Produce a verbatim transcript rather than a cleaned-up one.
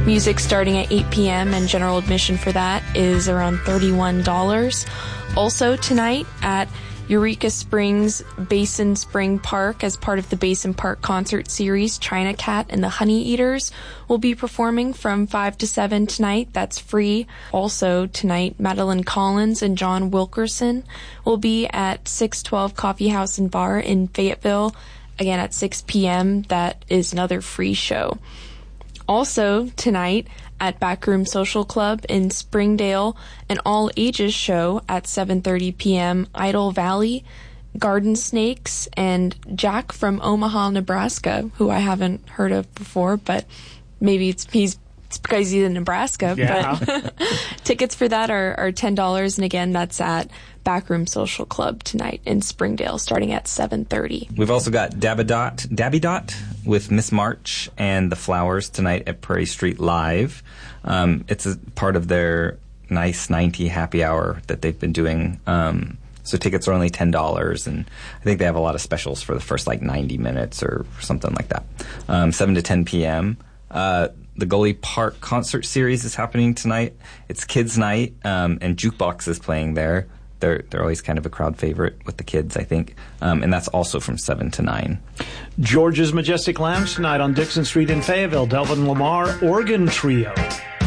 Music starting at eight p.m. and general admission for that is around thirty-one dollars. Also tonight at Eureka Springs Basin Spring Park, as part of the Basin Park concert series, China Cat and the Honey Eaters will be performing from five to seven tonight. That's free. Also tonight, Madeline Collins and John Wilkerson will be at six twelve Coffee House and Bar in Fayetteville, again at six p.m. That is another free show. Also tonight at Backroom Social Club in Springdale, an all-ages show at seven thirty p.m. Idle Valley, Garden Snakes, and Jack from Omaha, Nebraska, who I haven't heard of before, but maybe it's he's it's because he's in Nebraska. Yeah. But tickets for that are, are ten dollars, and again, that's at Backroom Social Club tonight in Springdale, starting at seven thirty. We've also got Dabadot, Dabby-Dot with Miss March and the Flowers tonight at Prairie Street Live. Um, it's a part of their Nice ninety happy hour that they've been doing. Um, so tickets are only ten dollars, and I think they have a lot of specials for the first like ninety minutes or something like that. Um, seven to ten p.m. Uh, the Gully Park concert series is happening tonight. It's Kids Night, um, and Jukebox is playing there. They're they're always kind of a crowd favorite with the kids, I think. Um, and that's also from seven to nine. George's Majestic Lounge tonight on Dixon Street in Fayetteville. Delvin Lamar Organ Trio.